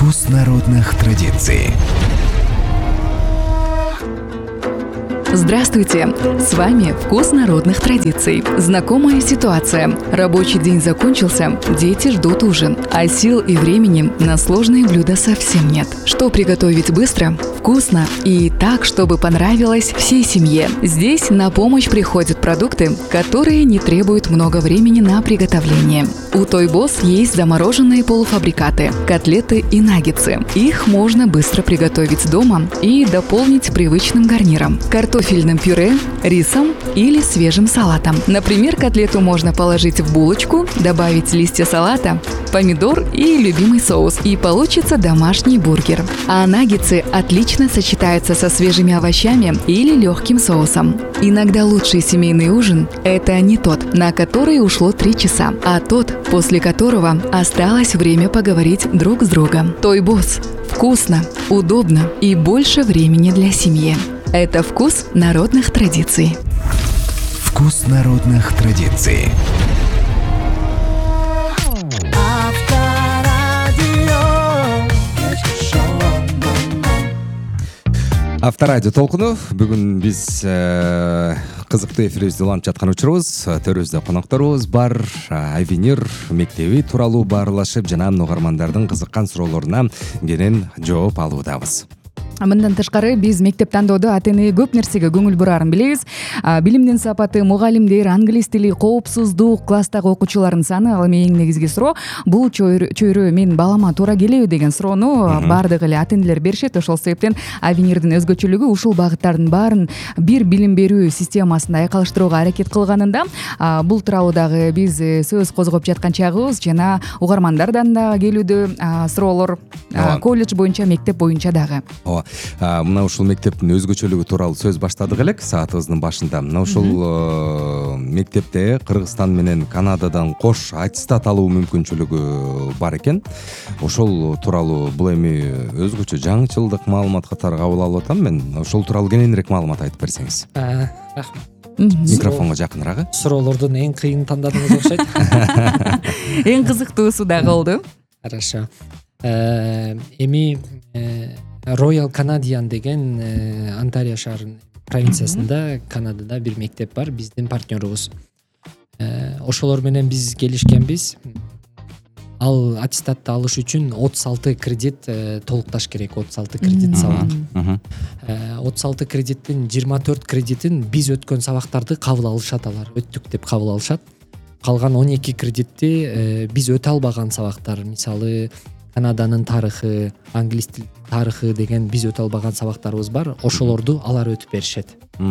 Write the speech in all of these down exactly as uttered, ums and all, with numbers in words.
Вкус народных традиций. Здравствуйте! С вами «Вкус народных традиций». Знакомая ситуация. Рабочий день закончился, дети ждут ужин, а сил и времени на сложные блюда совсем нет. Что приготовить быстро, вкусно и так, чтобы понравилось всей семье? Здесь на помощь приходят продукты, которые не требуют много времени на приготовление. У Toy Boss есть замороженные полуфабрикаты, котлеты и наггетсы. Их можно быстро приготовить дома и дополнить привычным гарниром. Картофельным пюре, рисом или свежим салатом. Например, котлету можно положить в булочку, добавить листья салата, помидор и любимый соус, и получится домашний бургер. А наггетсы отлично сочетаются со свежими овощами или легким соусом. Иногда лучший семейный ужин – это не тот, на который ушло три часа, а тот, после которого осталось время поговорить друг с другом. Toy Boss. Вкусно, удобно и больше времени для семьи. Это вкус народных традиций. Вкус народных традиций. Авторадио толкуну. Бүгүн биз кызыктуу эфирибизди улантып жаткан учурубуз. Төрүбүздө конокторубуз бар. Авенир мектеби тууралуу баарлашып, жана угармандардын кызыккан суроолоруна кенен жооп алуудабыз. Мындан тышкары биз мектеп тандоодо ата эне көп нерсеге көңүл бурарын билебиз. Билимдин сапаты, мугалимдер, англис тили, коопсуздук, класстагы окуучулардын саны. Ал эми эң негизги суроо. Бул чөйрө менин балама туура келеби деген суроону баардык эле ата энелер беришет. Ошол себептен Авенирдин өзгөчөлүгү ушул багыттардын баарын бир билим берүү системасында айкалыштырууга аракет кылганында. Бул тууралуу дагы биз сөз козгоп жаткан чагыбыз, жана угармандардан да келүүдө суроолор колледж боюнча, мектеп боюнча дагы. Мына ушул мектептин өзгөчөлүгү тууралуу сөз баштадык элек саатыбыздын башында. Мына ушул мектепте Кыргызстан менен Канададан кош аттестат алуу мүмкүнчүлүгү бар экен. Ошол тууралуу бул эми өзгөчө жаңычылдык маалымат катары кабыл алып атам мен. Ошол тууралуу кененирээк маалымат айтып берсеңиз. Рахмат. Микрофонго жакыныраак. Суроолордун эң кыйын тандадыңыз окшойт. Эң кызыктуусу дагы болду. Хорошо. Эми Royal Canadian деген Онтарио шаарынын провинциясында, Канадада бир мектеп бар, биздин партнерубуз. Ошолор менен биз келишкенбиз. Ал аттестатты алыш үчүн отуз алты кредит толукташ керек, отуз алты кредит сабак. отуз алты кредиттин жыйырма төрт кредитин биз өткөн сабактарды кабыл алышат, алар өттүк деп кабыл алышат. Калган он эки кредитти биз өтө албаган сабактар, мисалы Канаданын тарыхы, англис тил тарыхы деген биз өтө албаган сабактарыбыз бар. Ошолорду алар өтүп беришет.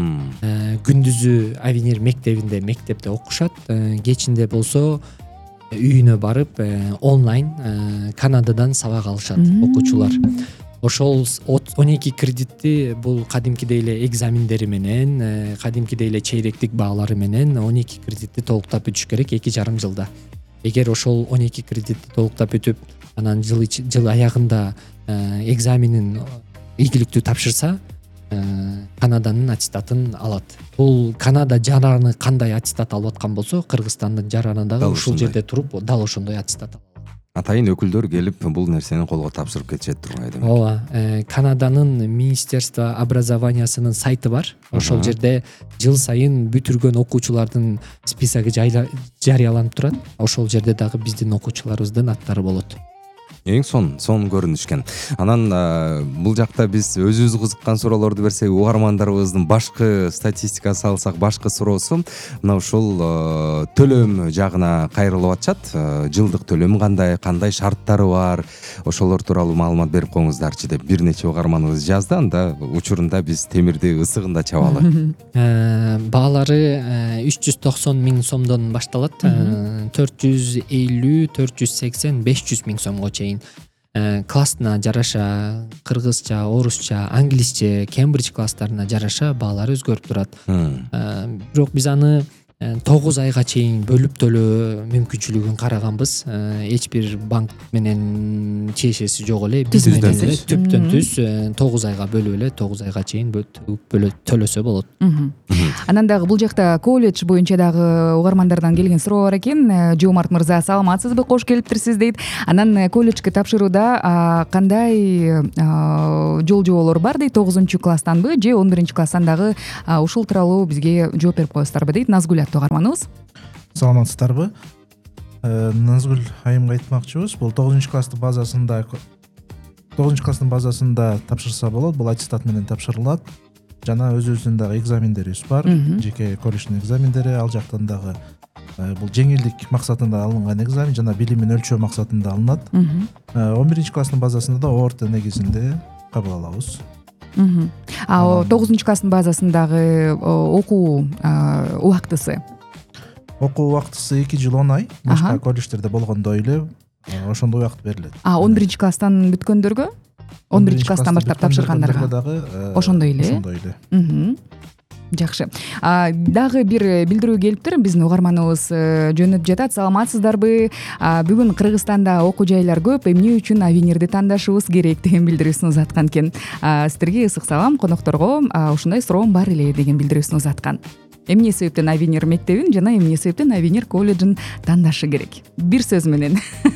Күндүзү Авенир мектебинде, мектепте окушат, кечинде болсо үйүнө барып онлайн Канададан сабак алышат окуучулар. Ошол он эки кредитти бул кадимкидей эле экзамендери менен, кадимкидей эле чейректик баалары менен он эки кредитти толуктап өтүш керек эки жарым жылда. Эгер ошол он эки кредитти толуктап өтүп, анан жыл жыл аягында экзаменин ийгиликтүү тапшырса, Канаданын аттестатын алат. Бул Канада жараны кандай аттестат алып аткан болсо, Кыргызстандын жараны дагы ушул жерде туруп дал ошондой аттестат алат. Атайын өкүлдөр келип бул нерсени колго тапшырып кетишет тургай демек. Ооба, Канаданын Министерство образованиясынын сайты бар. Ошол жерде жыл сайын бүтүргөн окуучулардын списоги жарыяланып турат. Ошол жерде дагы биздин окуучуларыбыздын аттары болот. Эң сон, сон көрүнүшкен. Анан бул жакта биз өзүбүз кызыккан суроолорду берсек, угармандарыбыздын башкы статистикасы алсак, башкы суроосу мына ушул төлөм жагына кайрылып атышат. Жылдык төлөм кандай, кандай шарттары бар, ошолор тууралуу маалымат берип коюңуздарчы деп бир нече угарманыбыз жазды. Анда учурунда биз темирди ысыгында чабалы. Баалары үч жүз токсон миң сомдон башталат. төрт жүз элүү, төрт жүз сексен, беш жүз миң сомго чейин. Классына жараша, кыргызча, орусча, англисче, Кембридж класстарына жараша баалар өзгөрүп турат. Бирок биз аны тогуз айга чейин бөлүп төлөө мүмкүнчүлүгүн караганбыз. Эч бир банк менен чешеси жок эле, биз менен эле түптөн түз тогуз айга бөлүп эле тогуз айга чейин бөлүп төлөсө болот. Анан дагы бул жакта колледж боюнча дагы угармандардан келген суроо бар экен. Жомарт мырза, саламатсызбы, кош келиптирсиз дейт. Анан колледжге тапшырууда кандай жол жоболор бар дейт? тогузунчу класстанбы же он биринчи класстан дагы ушул тууралуу бизге жооп берип коесуздарбы дейт. Назгүл угарманыбыз. Саламатсыздарбы. Назгүл айымга айтмакчыбыз, бул тогузунчу класстын базасында тогузунчу класстын базасында тапшырса болот. Бул аттестат менен тапшырылат. Жана өзүбүздүн дагы экзамендерибиз бар. Жеке колледждин экзамендери, ал жактан дагы бул жеңилдик максатында алынган экзамен жана билимин өлчөө максатында алынат. он биринчи класстын базасында да орто негизинде кабыл алабыз. А тогузунчу класстын базасындагы окуу убактысы? Окуу убактысы эки жыл он ай. Башка колледждерде болгондой эле ошондой убакыт берилет. А он биринчи класстан бүткөндөргө? он биринчи класстан баштап тапшыргандарга дагы ошондой эле. Ошондой эле. Жакшы. Дагы бир билдирүү келиптир. Биздин угарманыбыз жөнөтүп жатат. Саламатсыздарбы? Бүгүн Кыргызстанда окуу жайлар көп. Эмне үчүн Авенирди тандашыбыз керек деген билдирүүсүн узаткан экен. Сиздерге ысык салам, конокторго ушундай суроом бар эле деген билдирүүсүн узаткан. Эмне себептен Авенир мектебин жана эмне себептен Авенир колледжин тандашы керек? Бир сөз менен.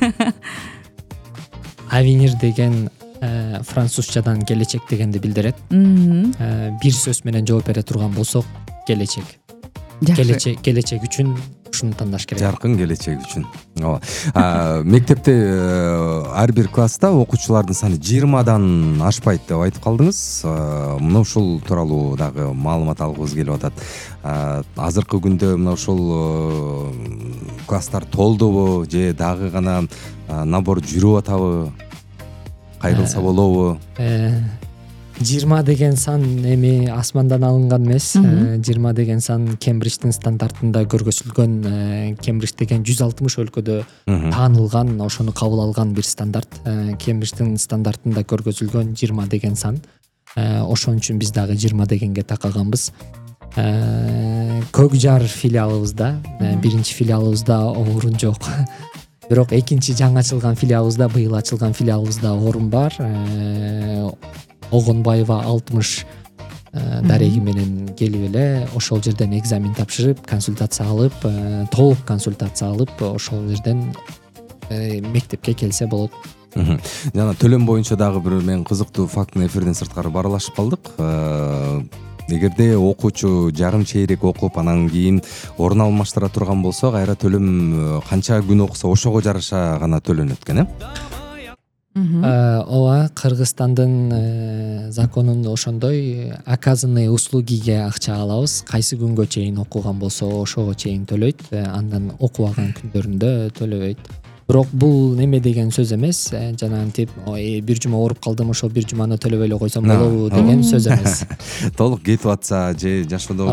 Авенир деген французчадан келечек дегенди билдирет. Бир сөз менен жооп бере турган болсок, келечек. Келечек, келечек үчүн ушуну тандаш керек. Жаркын келечек үчүн. Ооба. Мектепте ар бир класста окуучулардын саны жыйырмадан ашпайт деп айтып калдыңыз. Мына ушул тууралуу дагы маалымат алгыбыз келип атат. Азыркы күндө мына ушул класстар толдубу же дагы гана набор жүрүп атабы? Кайрылса болобу? жыйырма деген сан эми асмандан алынган эмес. жыйырма деген сан Кембридждин стандартында көргөзүлгөн. Кембридж деген жүз алтымыш өлкөдө таанылган, ошону кабыл алган бир стандарт. Кембридждин стандартында көргөзүлгөн жыйырма деген сан. Ошон үчүн биз дагы жыйырма дегенге такаганбыз. Көк жар филиалыбызда, биринчи филиалыбызда орун жок. Бирок экинчи жаңы ачылган филиалыбызда, быйыл ачылган филиалыбызда орун бар. Огонбаева алтымыш дареги менен келип эле ошол жерден экзамен тапшырып, консультация алып, толук консультация алып, ошол жерден мектепке келсе болот. Жана төлөм боюнча дагы бир мен кызыктуу фактын эфирден сырткары баралашып калдык. Эгерде окуучу жарым чейрек окуп анан кийин орун алмаштыра турган болсо, кайра төлөм канча күн окуса ошого жараша гана төлөнөт экен, э? Ооба, Кыргызстандын законунда ошондой. Оказанные услугиге акча алабыз. Кайсы күнгө чейин окуган болсо ошого чейин төлөйт. Андан окубаган күндөрүндө төлөбөйт. Бирок бул неме деген сөз эмес. Жана антип бир жума ооруп калдым, ошол бир жуманы төлөбөй эле койсом болобу деген сөз эмес. Толук кетип атса же жашоодо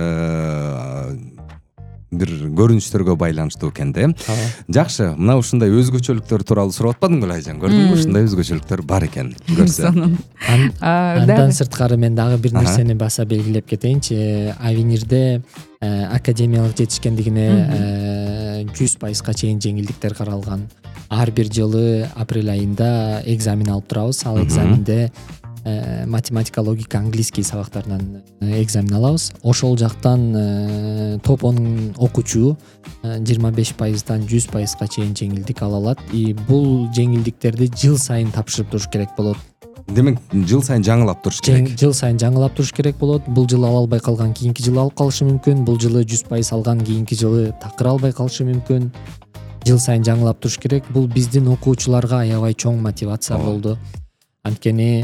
бир бир көрүнүштөргө байланыштуу экен да. Жакшы, мына ушундай өзгөчөлүктөр тууралуу сурап атпадыңбы Айжан? Көрдүңбү? Ушундай өзгөчөлүктөр бар экен. Көрсө. Андан сырткары мен дагы бир нерсени баса белгилеп кетейинчи. Авенирде академиялык жетишкендигине жүз пайызга чейин жеңилдиктер каралган. Ар бир жылы апрель айында экзамен алып турабыз. Ал экзаменде математика, логика, английский сабактарынан экзамен алабыз. Ошол жактан топ он окуучу жыйырма беш пайыздан жүз пайызга чейин жеңилдик ала алат. И бул жеңилдиктерди жыл сайын тапшырып туруш керек болот. Демек, жыл сайын жаңылап туруш керек. Жыл сайын жаңылап туруш керек болот. Бул жылы ала албай калган, кийинки жылы алып калышы мүмкүн. Бул жылы жүз пайыз алган, кийинки жылы такыр албай калышы мүмкүн. Жыл сайын жаңылап туруш керек. Бул биздин окуучуларга аябай чоң мотивация болду. Анткени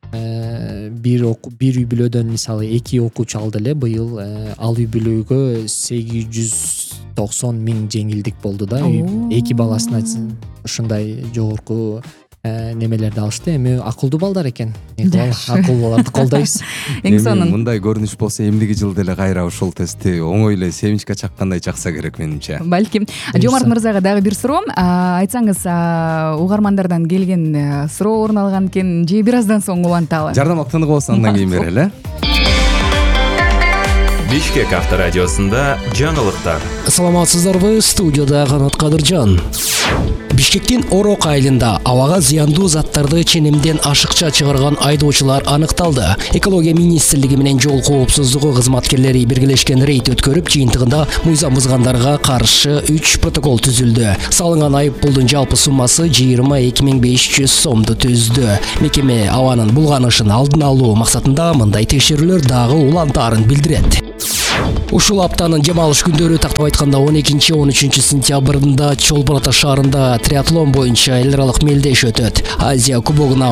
бир оку бир үй бүлөдөн мисалы эки окуучу алды эле быйыл. Ал үй бүлөгө сегиз жүз токсон миң жеңилдик болду да. Эки баласына ушундай жогорку немелерди алышты. Эми акылдуу балдар экен. Акылдууларды колдойбуз. Эң сонун. Мындай көрүнүш болсо эмдиги жылда эле кайра ушул тестти оңой эле семичке чаккандай чакса керек менимче. Балким. Жомарт мырзага дагы бир суроо. Айтсаңыз, угармандардан келген суроо орун алган экен, же бир аздан соң уланталы? Жардам актанып болсо андан кийин берели. Бишкек авторадиосунда жаңылыктар. Саламатсыздарбы, студияда Канат Кадыржан. Бишкектин Орок айылында абага зыяндуу заттарды ченемден ашыкча чыгарган айдоочулар аныкталды. Экология министрлиги менен жол коопсуздугу кызматкерлери биргелешкен рейд өткөрүп, жыйынтыгында муйзам бузгандарга каршы үч протокол түзүлдү. Салынган айып пулдун жалпы суммасы жыйырма эки миң беш жүз сомду түздү. Мекеме абанын булганышын алдын алуу максатында мындай текшерүүлөр дагы улантаарын билдирет. Ушул аптанын жем алыш күндөрү тактап айтканда он экинчи он үчүнчү сентябрында Чолпон Ата шаарында триатлон боюнча эл аралык мелдеш өтөт. Азия кубогуна